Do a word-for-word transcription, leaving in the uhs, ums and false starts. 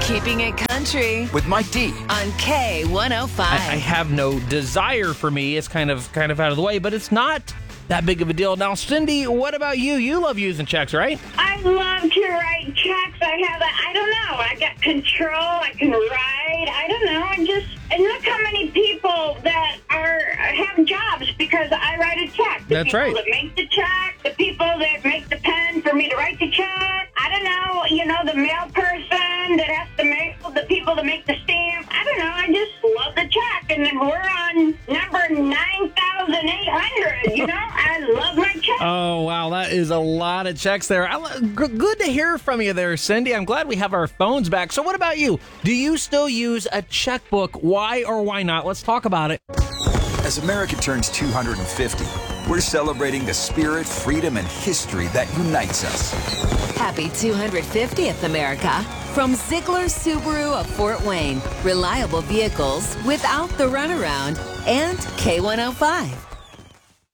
Keeping it country with Mike D. on K one oh five. I, I have no desire for me. It's kind of kind of out of the way, but it's not that big of a deal. Now, Cindy, what about you? You love using checks, right? I love to write checks. I have a, I don't know, I got control. I can write. I don't know. I just, and look how many people that are have jobs because I write a check. The That's people right. that make the check, the people that make the pen for me to write the check. I don't know, you know, the mail person that has to make, the people that make the stamp. I don't know. I just love the check. And then we're on number nine thousand eight hundred, you know? I love my check. Oh, wow. That is a lot of checks there. I, g- good to hear from you there, Cindy. I'm glad we have our phones back. So what about you? Do you still use a checkbook? Why or why not? Let's talk about it. As America turns two hundred fifty, we're celebrating the spirit, freedom, and history that unites us. Happy two hundred fiftieth, America. From Ziegler Subaru of Fort Wayne. Reliable vehicles without the runaround. And K one oh five.